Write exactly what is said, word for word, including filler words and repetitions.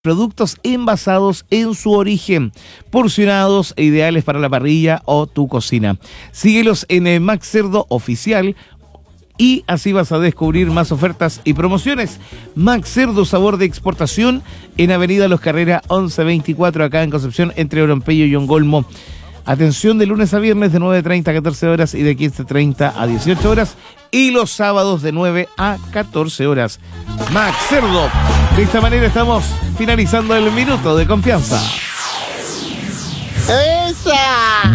productos envasados en su origen, porcionados e ideales para la parrilla o tu cocina. Síguelos en el Max Cerdo Oficial y así vas a descubrir más ofertas y promociones. Max Cerdo, sabor de exportación, en Avenida Los Carreras once veinticuatro, acá en Concepción, entre Oropello y Ongolmo. Atención de lunes a viernes de nueve treinta a catorce horas y de quince treinta a dieciocho horas. Y los sábados de nueve a catorce horas. Max Cerdo. De esta manera estamos finalizando el minuto de confianza. ¡Eh!